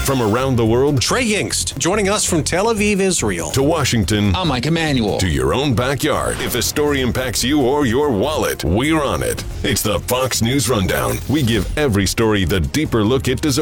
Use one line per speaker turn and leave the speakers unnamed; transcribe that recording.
From around the world
Trey Yingst, joining us from Tel Aviv, Israel.
to Washington
I'm Mike Emanuel.
to your own backyard. If a story impacts you or your wallet, we're on it. It's the Fox News Rundown. We give every story the deeper look it deserves.